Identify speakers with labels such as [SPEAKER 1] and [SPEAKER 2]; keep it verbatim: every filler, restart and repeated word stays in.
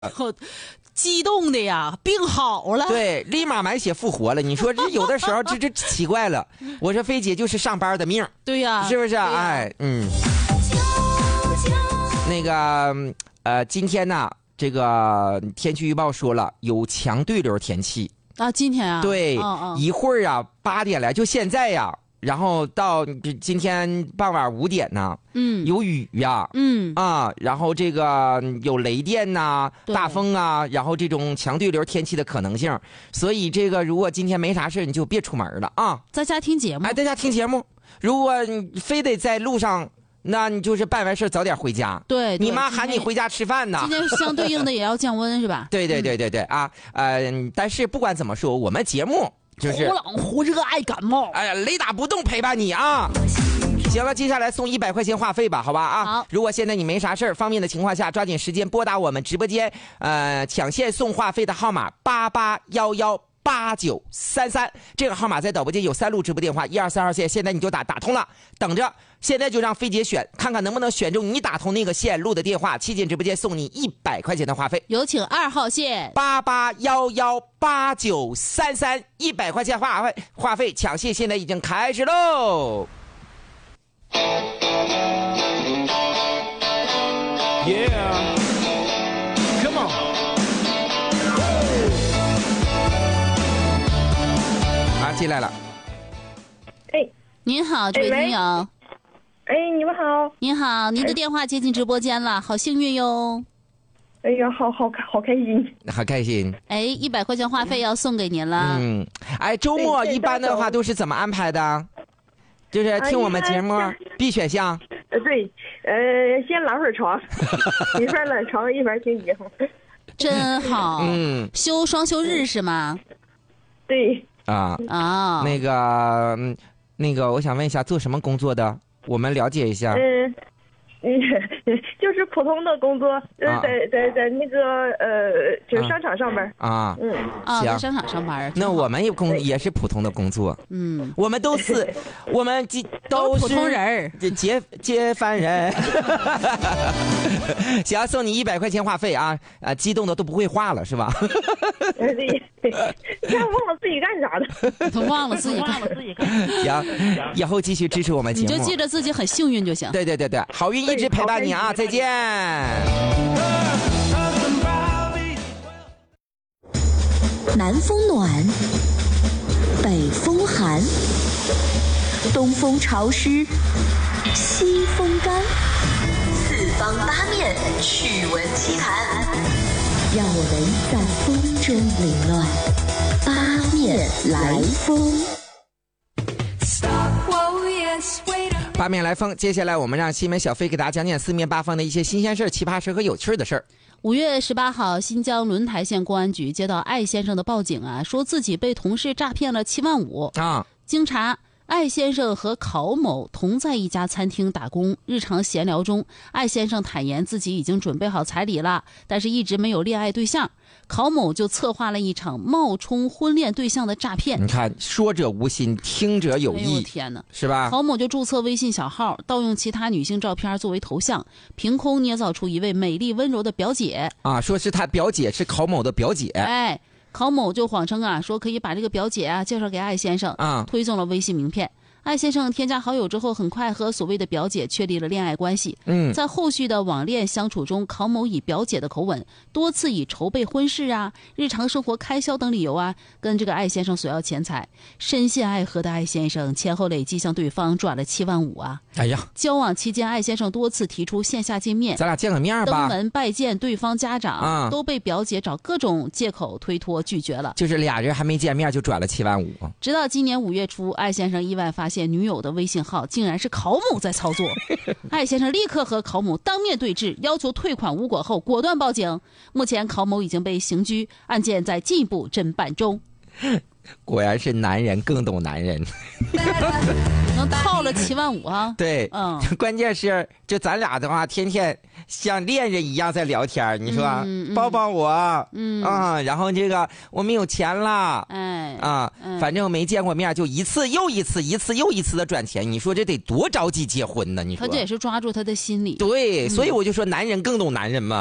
[SPEAKER 1] 激动的呀，病好了，
[SPEAKER 2] 对，立马满血复活了。你说这有的时候这这奇怪了，我说菲姐就是上班的命，
[SPEAKER 1] 对呀，
[SPEAKER 2] 是不是？哎，嗯，那个呃，今天呢，这个天气预报说了有强对流天气
[SPEAKER 1] 啊，今天啊，
[SPEAKER 2] 对，
[SPEAKER 1] 哦哦
[SPEAKER 2] 一会儿啊，八点来，就现在呀。然后到今天傍晚五点呢，
[SPEAKER 1] 嗯，
[SPEAKER 2] 有雨呀，
[SPEAKER 1] 嗯
[SPEAKER 2] 啊，然后这个有雷电呐、大风啊，然后这种强对流天气的可能性，所以这个如果今天没啥事，你就别出门了啊，
[SPEAKER 1] 在家听节目，
[SPEAKER 2] 哎，在家听节目。如果你非得在路上，那你就是办完事早点回家。
[SPEAKER 1] 对，
[SPEAKER 2] 你妈喊你回家吃饭呢。
[SPEAKER 1] 今天相对应的也要降温是吧？
[SPEAKER 2] 对对对对对啊，呃，但是不管怎么说，我们节目。就是
[SPEAKER 1] 忽冷忽热爱感冒，
[SPEAKER 2] 哎呀，雷打不动陪伴你啊！行了，接下来送一百块钱话费吧，好吧啊！
[SPEAKER 1] 好，
[SPEAKER 2] 如果现在你没啥事儿，方便的情况下，抓紧时间拨打我们直播间，呃，抢现送话费的号码八八幺幺八九三三，这个号码在导播间有三路直播电话，一二三号线，现在你就打打通了，等着，现在就让菲姐选，看看能不能选中你打通那个线路的电话，期间直播间送你一百块钱的话费。
[SPEAKER 1] 有请二号线
[SPEAKER 2] 八八幺幺八九三三，一百块钱话费，话费抢线现在已经开始喽。
[SPEAKER 3] Yeah, come on.
[SPEAKER 2] 啊，进来了。
[SPEAKER 4] 哎，
[SPEAKER 1] 您好，这位听友。
[SPEAKER 4] 哎，你们好。
[SPEAKER 1] 您好，您的电话接进直播间了，好幸运哟。
[SPEAKER 4] 哎呀，好好好开心，
[SPEAKER 2] 好开心。
[SPEAKER 1] 哎，一百块钱话费要送给您了。
[SPEAKER 2] 嗯，哎，周末一般的话都是怎么安排的？就是听我们节目 ，B 选项。
[SPEAKER 4] 呃，对，呃，先拉会儿床，一边拉床一边听节目。
[SPEAKER 1] 真好。
[SPEAKER 2] 嗯，
[SPEAKER 1] 休双休日是吗？
[SPEAKER 4] 对。
[SPEAKER 2] 啊
[SPEAKER 1] 啊，
[SPEAKER 2] 那个，嗯，那个，我想问一下，做什么工作的？我们了解一下。
[SPEAKER 4] 嗯。嗯，就是普通的工作，呃，
[SPEAKER 2] 啊、
[SPEAKER 4] 在在在那个呃，就是商场上班
[SPEAKER 2] 啊。
[SPEAKER 4] 嗯
[SPEAKER 1] 啊，在商场上班。
[SPEAKER 2] 那我们也工也是普通的工作。
[SPEAKER 1] 嗯，
[SPEAKER 2] 我们都是，我们都
[SPEAKER 1] 是普通人，
[SPEAKER 2] 接接凡人。行，送你一百块钱话费啊！啊，激动的都不会话了，是吧？
[SPEAKER 4] 对，突然忘了自己干啥的，
[SPEAKER 1] 都忘了自己干了自己干。
[SPEAKER 2] 行，以后继续支持我们节目，
[SPEAKER 1] 你就记着自己很幸运就行。
[SPEAKER 2] 对对对对，好运一直陪伴你啊！再见。
[SPEAKER 5] 南风暖，北风寒，东风潮湿，西风干，四方八面，趣闻奇谈，让我们在风中凌乱，八面来风。
[SPEAKER 2] 八面来风，接下来我们让新闻小飞给大家讲讲四面八方的一些新鲜事儿、奇葩事和有趣的事儿。
[SPEAKER 1] 五月十八号，新疆轮台县公安局接到艾先生的报警啊，说自己被同事诈骗了七万五
[SPEAKER 2] 啊。
[SPEAKER 1] 经查，艾先生和考某同在一家餐厅打工，日常闲聊中，艾先生坦言自己已经准备好彩礼了，但是一直没有恋爱对象。考某就策划了一场冒充婚恋对象的诈骗。
[SPEAKER 2] 你看，说者无心，听者有意。
[SPEAKER 1] 哎呦天哪，
[SPEAKER 2] 是吧？
[SPEAKER 1] 考某就注册微信小号，盗用其他女性照片作为头像，凭空捏造出一位美丽温柔的表姐
[SPEAKER 2] 啊，说是他表姐是考某的表姐。
[SPEAKER 1] 哎，考某就谎称啊，说可以把这个表姐啊介绍给艾先生
[SPEAKER 2] 啊，
[SPEAKER 1] 推送了微信名片。艾先生添加好友之后，很快和所谓的表姐确立了恋爱关系。
[SPEAKER 2] 嗯，
[SPEAKER 1] 在后续的网恋相处中，考某以表姐的口吻，多次以筹备婚事啊、日常生活开销等理由啊，跟这个艾先生索要钱财。深陷爱河的艾先生，前后累计向对方转了七万五啊！
[SPEAKER 2] 哎呀，
[SPEAKER 1] 交往期间，艾先生多次提出线下见面，
[SPEAKER 2] 咱俩见个面吧，
[SPEAKER 1] 登门拜见对方家长，
[SPEAKER 2] 啊、
[SPEAKER 1] 都被表姐找各种借口推脱拒绝了。
[SPEAKER 2] 就是俩人还没见面就转了七万五。
[SPEAKER 1] 直到今年五月初，艾先生意外发现女友的微信号竟然是考某在操作，艾先生立刻和考某当面对质，要求退款无果后，果断报警。目前考某已经被刑拘，案件在进一步侦办中。
[SPEAKER 2] 果然是男人更懂男人，
[SPEAKER 1] 能套了七万五啊！
[SPEAKER 2] 对，
[SPEAKER 1] 嗯，
[SPEAKER 2] 关键是就咱俩的话，天天像恋人一样在聊天，你说、
[SPEAKER 1] 嗯嗯、
[SPEAKER 2] 帮帮我，
[SPEAKER 1] 嗯
[SPEAKER 2] 啊，然后这个我没有钱了，
[SPEAKER 1] 哎
[SPEAKER 2] 啊、嗯，反正没见过面，就一次又一次，一次又一次的转钱，你说这得多着急结婚呢？你说
[SPEAKER 1] 他这也是抓住他的心理，
[SPEAKER 2] 对，
[SPEAKER 1] 嗯、
[SPEAKER 2] 所以我就说男人更懂男人嘛。